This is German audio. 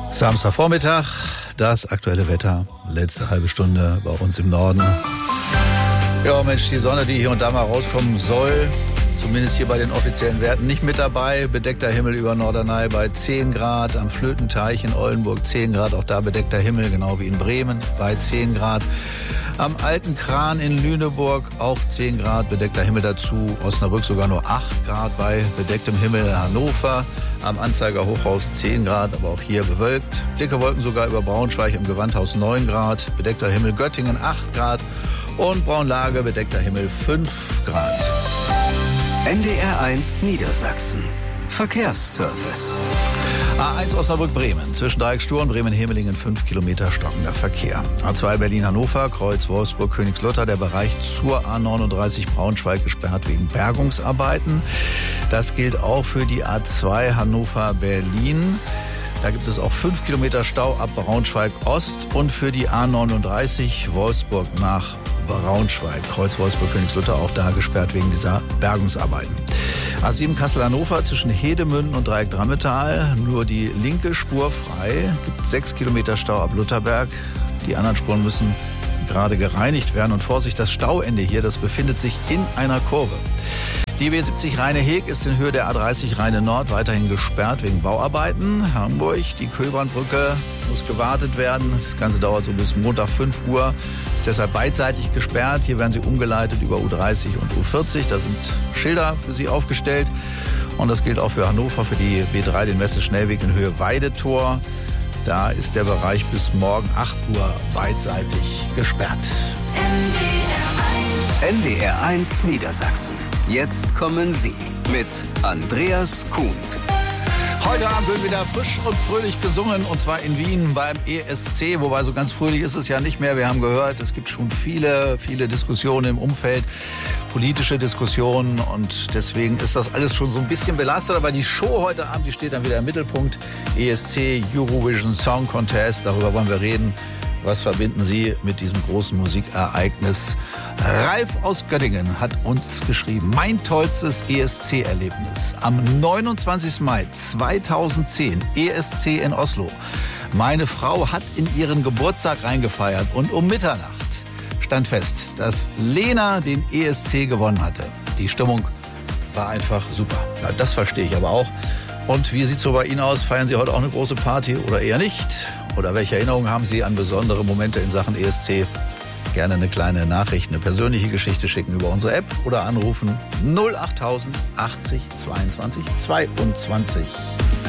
Samstagvormittag, das aktuelle Wetter, letzte halbe Stunde bei uns im Norden. Ja, Mensch, die Sonne, die hier und da mal rauskommen soll, zumindest hier bei den offiziellen Werten, nicht mit dabei. Bedeckter Himmel über Norderney bei 10 Grad, am Flötenteich in Oldenburg 10 Grad, auch da bedeckter Himmel, genau wie in Bremen bei 10 Grad. Am Alten Kran in Lüneburg auch 10 Grad, bedeckter Himmel dazu. Osnabrück sogar nur 8 Grad bei bedecktem Himmel. Hannover am Anzeiger Hochhaus 10 Grad, aber auch hier bewölkt. Dicke Wolken sogar über Braunschweig im Gewandhaus 9 Grad, bedeckter Himmel Göttingen 8 Grad und Braunlage bedeckter Himmel 5 Grad. NDR1 Niedersachsen. Verkehrsservice. A1 Osnabrück-Bremen. Zwischen Dreieck-Stur und Bremen-Hemelingen 5 Kilometer stockender Verkehr. A2 Berlin-Hannover, Kreuz Wolfsburg-Königslutter. Der Bereich zur A39 Braunschweig gesperrt wegen Bergungsarbeiten. Das gilt auch für die A2 Hannover-Berlin. Da gibt es auch 5 Kilometer Stau ab Braunschweig-Ost und für die A39 Wolfsburg nach Braunschweig. Kreuz Wolfsburg-Königslutter auch da gesperrt wegen dieser Bergungsarbeiten. A7 Kassel-Hannover zwischen Hedemünden und Dreieck-Drammetal. Nur die linke Spur frei. Gibt 6 Kilometer Stau ab Lutherberg. Die anderen Spuren müssen gerade gereinigt werden. Und Vorsicht, das Stauende hier, das befindet sich in einer Kurve. Die B70 Rheine-Heg ist in Höhe der A30 Rheine-Nord weiterhin gesperrt wegen Bauarbeiten. Hamburg, die Köhlbahnbrücke muss gewartet werden. Das Ganze dauert so bis Montag 5 Uhr. Ist deshalb beidseitig gesperrt. Hier werden sie umgeleitet über U30 und U40. Da sind Schilder für sie aufgestellt. Und das gilt auch für Hannover, für die B3, den Messe-Schnellweg in Höhe Weidetor. Da ist der Bereich bis morgen 8 Uhr beidseitig gesperrt. NDR1 Niedersachsen. Jetzt kommen Sie mit Andreas Kuhns. Heute Abend wird wieder frisch und fröhlich gesungen, und zwar in Wien beim ESC. Wobei so ganz fröhlich ist es ja nicht mehr. Wir haben gehört, es gibt schon viele Diskussionen im Umfeld, politische Diskussionen, und deswegen ist das alles schon so ein bisschen belastet. Aber die Show heute Abend, die steht dann wieder im Mittelpunkt. ESC, Eurovision Song Contest, darüber wollen wir reden. Was verbinden Sie mit diesem großen Musikereignis? Ralf aus Göttingen hat uns geschrieben: Mein tollstes ESC-Erlebnis. Am 29. Mai 2010, ESC in Oslo. Meine Frau hat in ihren Geburtstag reingefeiert und um Mitternacht stand fest, dass Lena den ESC gewonnen hatte. Die Stimmung war einfach super. Na, das verstehe ich aber auch. Und wie sieht es so bei Ihnen aus? Feiern Sie heute auch eine große Party oder eher nicht? Oder welche Erinnerungen haben Sie an besondere Momente in Sachen ESC? Gerne eine kleine Nachricht, eine persönliche Geschichte schicken über unsere App oder anrufen 08000 80 22 22.